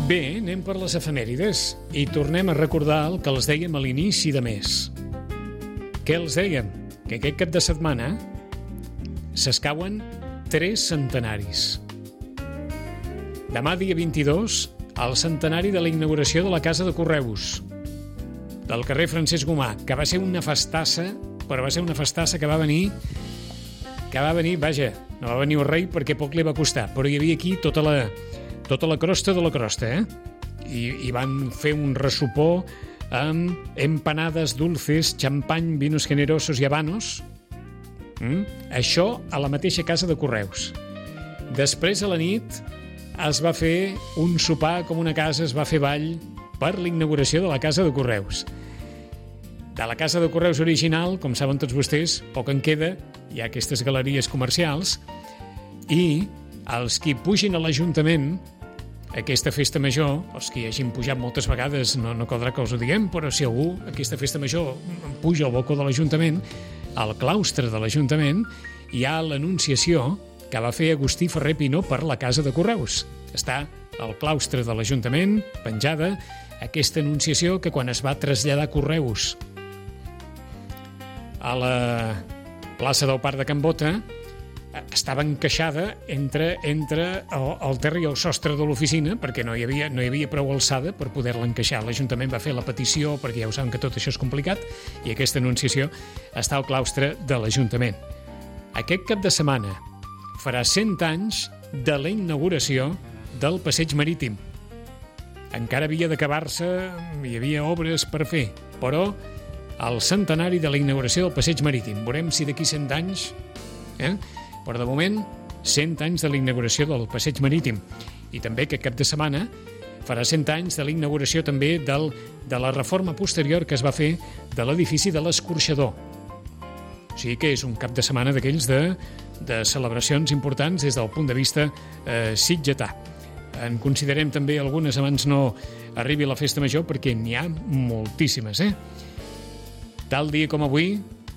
Bé, anem per les efemèrides i tornem a recordar el que els dèiem a l'inici de mes. Què els dèiem? Que aquest cap de setmana s'escauen 3 centenaris. Demà, dia 22, el centenari de la inauguració de la Casa de Correus, del carrer Francesc Gomà, que va ser una festassa, però va ser una festassa que va venir, vaja, no va venir el rei perquè poc li va costar, però hi havia aquí tota la crosta de la crosta, I van fer un ressopó amb empanades, dulces, xampany, vinos generosos i habanos. Això a la mateixa Casa de Correus. Després, a la nit, es va fer un sopar com una casa, es va fer ball per la inauguració de la Casa de Correus. De la Casa de Correus original, com saben tots vostès, poc en queda, hi ha aquestes galeries comercials, i els qui pugin a l'Ajuntament aquesta festa major, els que hi hagin pujat moltes vegades, no caldrà que us ho diguem, però si algú aquesta festa major puja al balcó de l'Ajuntament, al claustre de l'Ajuntament, hi ha l'Anunciació que va fer Agustí Ferrer Pinó per la Casa de Correus. Està al claustre de l'Ajuntament, penjada, aquesta Anunciació que quan es va traslladar Correus a la plaça del Parc de Can Bota, estava encaixada entre el terra i el sostre de l'oficina, perquè no hi havia prou alçada per poder-la encaixar. L'Ajuntament va fer la petició, perquè ja ho saben que tot això és complicat, i aquesta anunciació està al claustre de l'Ajuntament. Aquest cap de setmana farà 100 anys de la inauguració del Passeig Marítim. Encara havia d'acabar-se, hi havia obres per fer, però el centenari de la inauguració del Passeig Marítim. Veurem si d'aquí 100 anys... Però de moment, 100 anys de la inauguració del Passeig Marítim. I també aquest cap de setmana farà 100 anys de la inauguració també de la reforma posterior que es va fer de l'edifici de l'Escorxador. O sigui que és un cap de setmana d'aquells de celebracions importants des del punt de vista sitgetà. En considerem també algunes abans no arribi la festa major, perquè n'hi ha moltíssimes. Tal dia com avui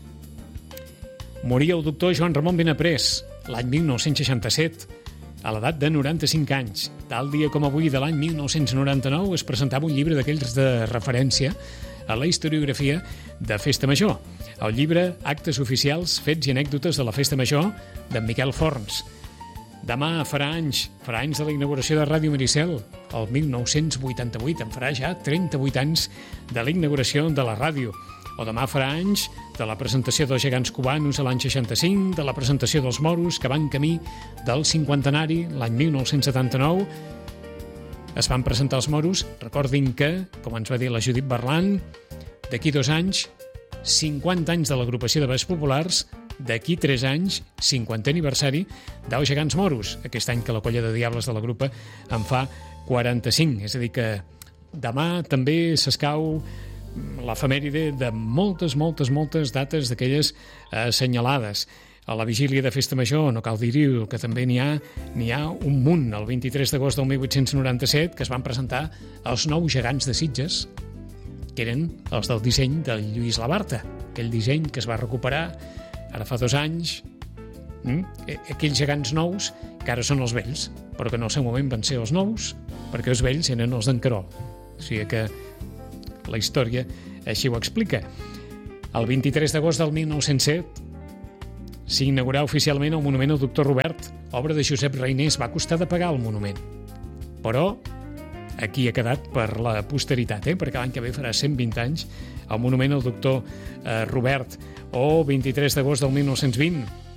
moria el doctor Joan Ramon Benaprés, l'any 1967, a l'edat de 95 anys. Tal dia com avui de l'any 1999 es presentava un llibre d'aquells de referència a la historiografia de Festa Major. El llibre Actes oficials, fets i anècdotes de la Festa Major, d'en Miquel Forns. Demà farà anys de la inauguració de Ràdio Maricel, el 1988. En farà ja 38 anys de la inauguració de la ràdio. O demà farà anys de la presentació dels gegants cubanos a l'any 65, de la presentació dels moros que van camí del cinquantenari l'any 1979. Es van presentar els moros. Recordin que, com ens va dir la Judit Berlan, d'aquí 2 anys, 50 anys de l'agrupació de Balls Populars, d'aquí 3 anys, 50è aniversari dels gegants moros. Aquest any que la colla de diables de la grupa en fa 45. És a dir que demà també s'escau l'efemèride de moltes dates d'aquelles assenyalades. A la vigília de Festa Major, no cal dir-ho, que també n'hi ha un munt. El 23 d'agost del 1897, que es van presentar els 9 gegants de Sitges, que eren els del disseny del Lluís Labarta, aquell disseny que es va recuperar ara fa 2 anys. Aquells gegants nous, que ara són els vells, però que en el seu moment van ser els nous, perquè els vells eren els d'en Querol. O sigui que la història així ho explica. El 23 d'agost del 1907 s'inaugurà oficialment el monument al doctor Robert, obra de Josep Reinés. Va costar de pagar el monument, però aquí ha quedat per la posteritat, perquè l'any que ve farà 120 anys el monument al doctor Robert. O 23 d'agost del 1920